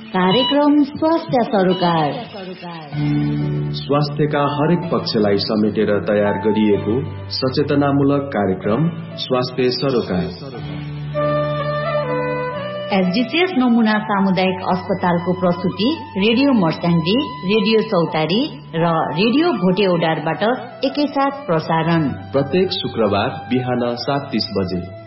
कार्यक्रम स्वास्थ्य सरोकार। स्वास्थ्यका हरेक पक्षलाई समेटेर तयार गरिएको सचेतनामूलक कार्यक्रम स्वास्थ्य सरोकार। एसडीसीएस नमुना सामुदायिक अस्पतालको प्रस्तुति रेडियो मर्स्याङ्गी, रेडियो चौतारी र रेडियो भोटेउडारबाट एकैसाथ प्रसारण प्रत्येक शुक्रबार बिहान 7:30 बजे।